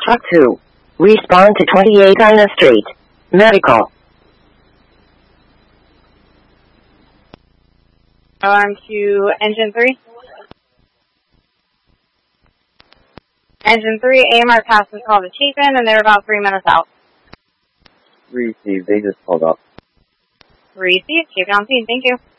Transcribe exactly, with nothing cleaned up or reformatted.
Truck two. Respond to twenty-eight Ina Street. Medical. Alarm to engine three. Engine three, A M R passes call to Chapin, and they're about three minutes out. Received. They just pulled up. Received. Chapin on scene. Thank you.